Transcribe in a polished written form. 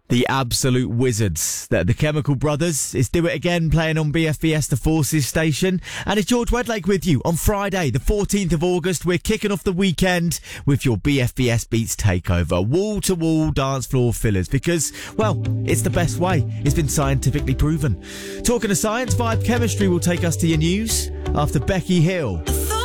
The absolute wizards, the Chemical Brothers, is Do It Again playing on BFBS The Forces station. And it's George Wedlake with you on Friday, the 14th of August. We're kicking off the weekend with your BFBS Beats takeover. Wall-to-wall dance floor fillers because, well, it's the best way. It's been scientifically proven. Talking of science, Vibe Chemistry will take us to your news after Becky Hill.